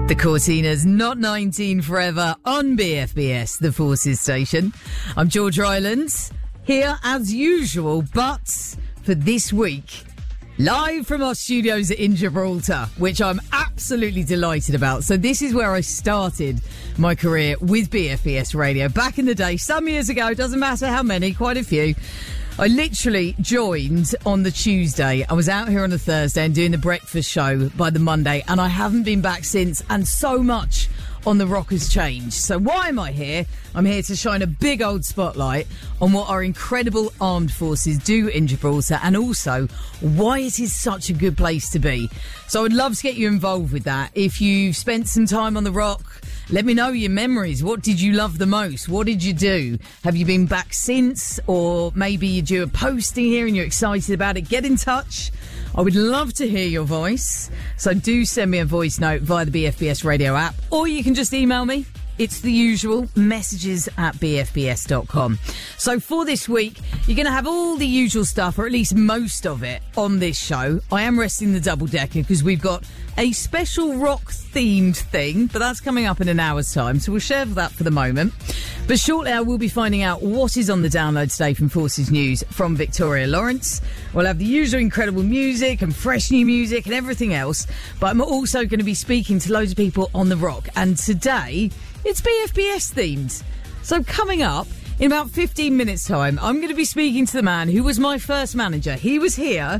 The Cortinas, Not 19 Forever on BFBS, the Forces station. I'm George Rylands, here as usual, but for this week, live from our studios in Gibraltar, which I'm absolutely delighted about. So this is where I started my career with BFBS Radio. Back in the day, some years ago, doesn't matter how many, quite a few. I literally joined on the Tuesday. I was out here on the Thursday and doing the breakfast show by the Monday, and I haven't been back since, and so much on the rock has changed. So why am I here? I'm here to shine a big old spotlight on what our incredible armed forces do in Gibraltar, and also why it is such a good place to be. So I'd love to get you involved with that. If you've spent some time on the rock, let me know your memories. What did you love the most? What did you do? Have you been back since? Or maybe you do a posting here and you're excited about it. Get in touch. I would love to hear your voice. So do send me a voice note via the BFBS Radio app, or you can just email me. It's the usual, messages@bfbs.com. So for this week, you're going to have all the usual stuff, or at least most of it, on this show. I am resting the double-decker because we've got a special rock-themed thing, but that's coming up in an hour's time, so we'll share that for the moment. But shortly I will be finding out what is on the download today from Forces News from Victoria Lawrence. We'll have the usual incredible music and fresh new music and everything else, but I'm also going to be speaking to loads of people on the rock, and today it's BFBS themed. So coming up in about 15 minutes time, I'm going to be speaking to the man who was my first manager. He was here,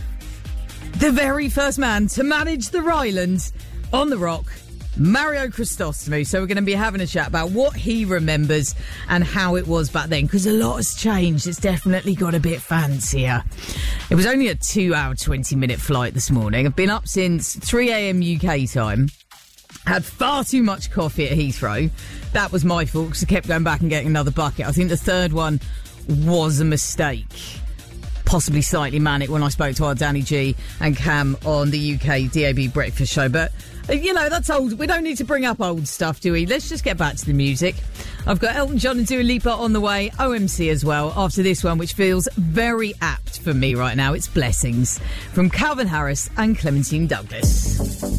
the very first man to manage the Rylands on the rock, Mario Christostomou. So we're going to be having a chat about what he remembers and how it was back then, because a lot has changed. It's definitely got a bit fancier. It was only a 2-hour, 20-minute flight this morning. I've been up since 3 a.m. UK time. Had far too much coffee at Heathrow. That was my fault because I kept going back and getting another bucket. I think the third one was a mistake. Possibly slightly manic when I spoke to our Danny G and Cam on the UK DAB breakfast show. But, you know, that's old. We don't need to bring up old stuff, do we? Let's just get back to the music. I've got Elton John and Dua Lipa on the way. OMC as well after this one, which feels very apt for me right now. It's Blessings from Calvin Harris and Clementine Douglas.